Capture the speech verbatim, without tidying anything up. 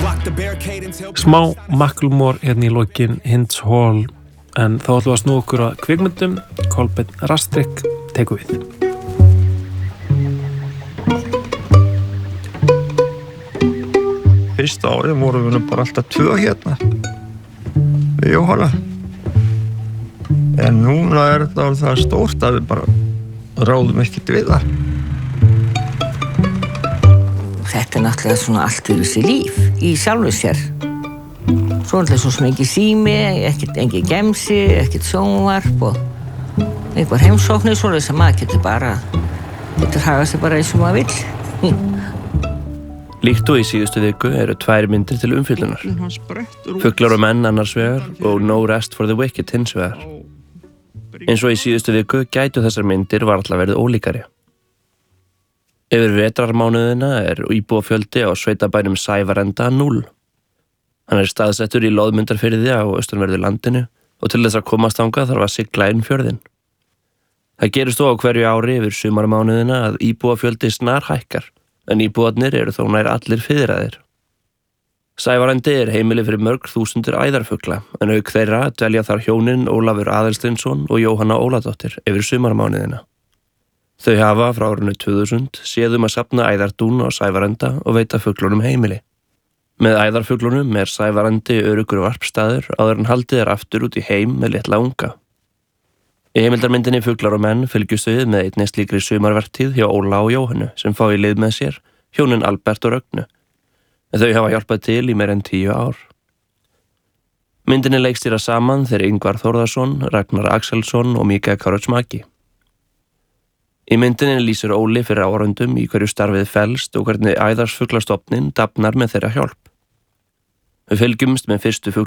Smá Macklemore hérna í lokin Hinds Hall, en þá ætlum við að snúa okkur að kvikmyndum. Kolbeinn Rastrik tekur við. Fyrsta árið vorum við nú bara alltaf tvö hérna við Jóhanna, en núna er þetta það stórt að við bara ráðum ekkert við það. Þetta er náttúrulega svona allt fyrir sér líf í sjálfu sér. Svo náttúrulega svo sem ekki sími, ekkert engi gemsi, ekkert sjónvarp og einhver heimsóknir, svo þess að maður getur bara, getur hagað sér bara eins og maður vill. Líkt og í síðustu viku eru tvær myndir til umfjöllunar. Fuglar og menn annars vegar og No Rest for the Wicked hins vegar. Eins og í síðustu viku gætu þessar myndir varla verið ólíkari. Yfir vetrarmánuðina er íbúafjöldi á sveitabænum Sævarenda núll. Hann er staðsettur í Loðmundarfirði á austanverðu landinu og til þess að komast þangað þarf að sigla inn fjörðinn. Það gerist þó á hverju ári yfir sumarmánuðina að íbúafjöldi snarhækkar, en íbúarnir eru þó nær allir fiðraðir. Sævarendi er heimili fyrir mörg þúsundir æðarfugla, en auk þeirra dvelja þar hjónin Ólafur Aðalsteinsson og Jóhanna Óladóttir yfir sumarmánuðina. Þau hafa frá árinu tvö þúsund séð um að safna æðardún á Sævarenda og veita fuglunum heimili. Með æðarfuglunum er Sævarendi öruggur varpstaður áður en haldið er aftur út í heim með litla unga. Í heimildarmyndinni Fuglar og menn fylgjumst við með einni slíkri sumarvertíð hjá Óla og Jóhannu sem fá í lið með sér, hjónin Albert og Rögnu. En þau hafa hjálpað til í meir en tíu ár. Myndinni leikstýra saman þeir Ingvar Þórðarsson, Ragnar Axelsson og Mika Kaurismäki. Í myndinni lýsir Óli fyrir áhorfendum í hverju starfið felst og hvernig æðarsfuglastofninn dafnar með þeirra hjálp. Við fylgjumst með fyrstu